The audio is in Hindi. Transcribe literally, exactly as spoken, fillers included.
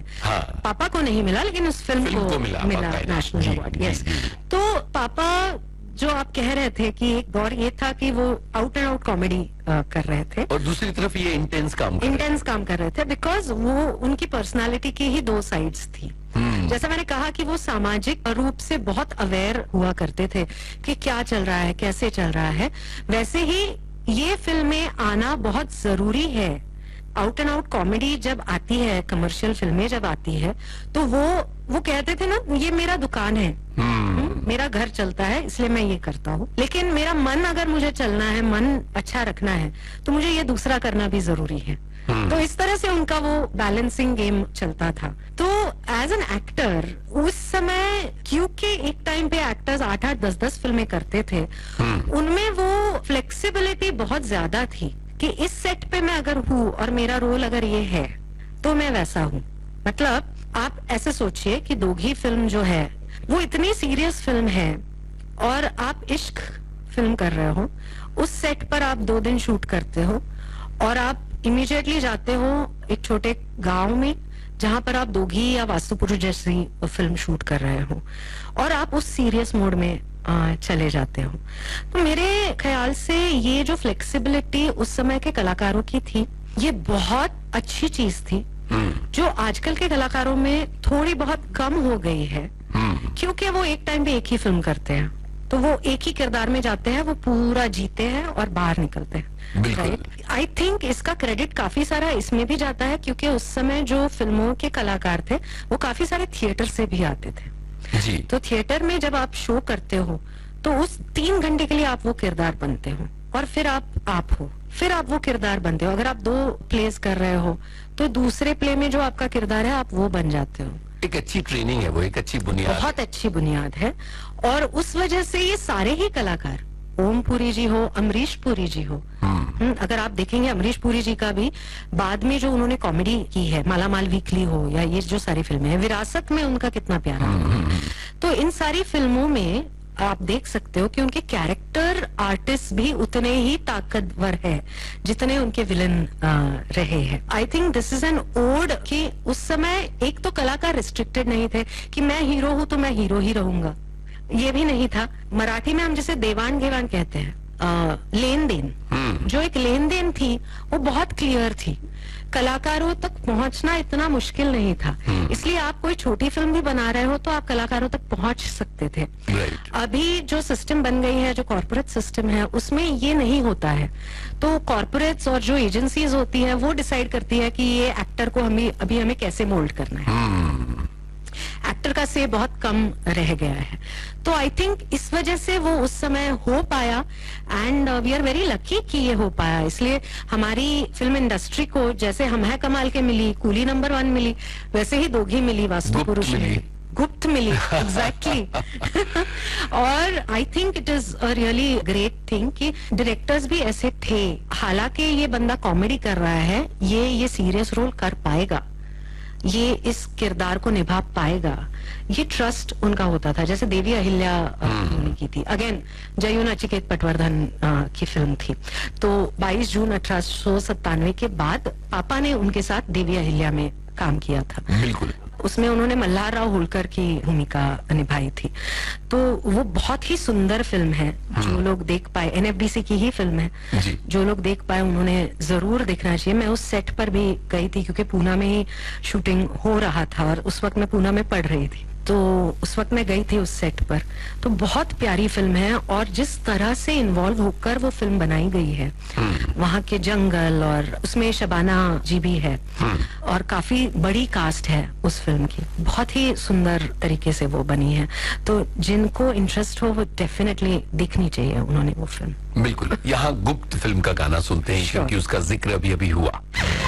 हाँ। पापा को नहीं मिला, लेकिन उस फिल्म, फिल्म को, को मिला, मिला नेशनल अवार्ड। यस, तो पापा जो आप कह रहे थे कि एक दौर ये था कि वो आउट एंड आउट कॉमेडी कर रहे थे, और दूसरी तरफ ये इंटेंस काम कर इंटेंस काम कर रहे थे, बिकॉज वो उनकी पर्सनालिटी की ही दो साइड्स थी। जैसा मैंने कहा कि वो सामाजिक रूप से बहुत अवेयर हुआ करते थे कि क्या चल रहा है, कैसे चल रहा है, वैसे ही ये फिल्में आना बहुत जरूरी है। आउट एंड आउट कॉमेडी जब आती है, कमर्शियल फिल्में जब आती है, तो वो वो कहते थे ना, ये मेरा दुकान है, हुँ? मेरा घर चलता है इसलिए मैं ये करता हूँ, लेकिन मेरा मन अगर मुझे चलना है, मन अच्छा रखना है, तो मुझे ये दूसरा करना भी जरूरी है। तो इस तरह से उनका वो बैलेंसिंग गेम चलता था। तो एज एन एक्टर उस समय, क्योंकि एक टाइम पे एक्टर्स आठ आठ दस दस फिल्में करते थे, उनमें वो फ्लेक्सिबिलिटी बहुत ज्यादा थी कि इस सेट पे मैं अगर हूँ और मेरा रोल अगर ये है तो मैं वैसा हूँ। मतलब आप ऐसे सोचिए कि दोघी फिल्म जो है वो इतनी सीरियस फिल्म है और आप इश्क फिल्म कर रहे हो, उस सेट पर आप दो दिन शूट करते हो और आप इमीडिएटली जाते हो एक छोटे गांव में जहां पर आप दोघी या वास्तुपुरुष जैसी फिल्म शूट कर रहे हो और आप उस सीरियस मोड में आ, चले जाते हो। तो मेरे ख्याल से ये जो फ्लेक्सिबिलिटी उस समय के कलाकारों की थी, ये बहुत अच्छी चीज थी, जो आजकल के कलाकारों में थोड़ी बहुत कम हो गई है, क्योंकि वो एक टाइम पे एक ही फिल्म करते हैं, तो वो एक ही किरदार में जाते हैं, वो पूरा जीते हैं और बाहर निकलते हैं। राइट, आई थिंक इसका क्रेडिट काफी सारा इसमें भी जाता है, क्योंकि उस समय जो फिल्मों के कलाकार थे वो काफी सारे थिएटर से भी आते थे जी। तो थिएटर में जब आप शो करते हो तो उस तीन घंटे के लिए आप वो किरदार बनते हो और फिर आप आप हो, फिर आप वो किरदार बनते हो। अगर आप दो प्लेस कर रहे हो तो दूसरे प्ले में जो आपका किरदार है आप वो बन जाते हो। एक अच्छी ट्रेनिंग है वो, एक अच्छी बुनियाद, बहुत अच्छी बुनियाद है। और उस वजह से ये सारे ही कलाकार, ओम पुरी जी हो, अमरीश पुरी जी हो, अगर आप देखेंगे अमरीश पुरी जी का भी बाद में जो उन्होंने कॉमेडी की है, माला माल वीकली हो या ये जो सारी फिल्में हैं, विरासत में उनका कितना प्यारा है। तो इन सारी फिल्मों में आप देख सकते हो कि उनके कैरेक्टर आर्टिस्ट भी उतने ही ताकतवर है जितने उनके विलन रहे हैं। I think this is an odd कि उस समय एक तो कलाकार रिस्ट्रिक्टेड नहीं थे कि मैं हीरो हूं तो मैं हीरो ही रहूंगा, ये भी नहीं था। मराठी में हम जिसे देवान घेवान कहते हैं, लेन देन, जो एक लेन देन थी वो बहुत क्लियर थी, कलाकारों तक पहुंचना इतना मुश्किल नहीं था। इसलिए आप कोई छोटी फिल्म भी बना रहे हो तो आप कलाकारों तक पहुंच सकते थे। right. अभी जो सिस्टम बन गई है, जो कॉर्पोरेट सिस्टम है, उसमें ये नहीं होता है। तो कॉर्पोरेट्स और जो एजेंसीज होती है वो डिसाइड करती है कि ये एक्टर को हमें अभी हमें कैसे मोल्ड करना है। एक्टर का से बहुत कम रह गया है। तो आई थिंक इस वजह से वो उस समय हो पाया and we are very lucky कि ये हो पाया। इसलिए हमारी फिल्म इंडस्ट्री को जैसे हम है कमाल के मिली, कूली नंबर वन मिली, वैसे ही दोघी मिली, वास्तुपुरुष मिली, गुप्त मिली, एग्जैक्टली। और I think it is a really great thing कि डायरेक्टर्स भी ऐसे थे। हालांकि ये बंदा कॉमेडी कर रहा है, ये ये सीरियस रोल कर पाएगा, ये इस किरदार को निभा पाएगा, ये ट्रस्ट उनका होता था। जैसे देवी अहिल्या उन्होंने की थी, अगेन जयून नचिकेत पटवर्धन की फिल्म थी। तो बाईस जून अठारह सौ सत्तानवे के बाद पापा ने उनके साथ देवी अहिल्या में काम किया था। बिल्कुल, उसमें उन्होंने मल्हार राव होलकर की भूमिका निभाई थी। तो वो बहुत ही सुंदर फिल्म है, जो लोग देख पाए, एनएफडीसी की ही फिल्म है, जो लोग देख पाए उन्होंने जरूर देखना चाहिए। मैं उस सेट पर भी गई थी क्योंकि पूना में ही शूटिंग हो रहा था और उस वक्त मैं पूना में पढ़ रही थी, तो उस वक्त मैं गई थी उस सेट पर। तो बहुत प्यारी फिल्म है और जिस तरह से इन्वॉल्व होकर वो फिल्म बनाई गई है, वहाँ के जंगल, और उसमें शबाना जी भी है और काफी बड़ी कास्ट है उस फिल्म की, बहुत ही सुंदर तरीके से वो बनी है। तो जिनको इंटरेस्ट हो वो डेफिनेटली देखनी चाहिए उन्होंने वो फिल्म। बिल्कुल। यहाँ गुप्त फिल्म का गाना सुनते हैं, क्योंकि उसका जिक्र अभी अभी हुआ।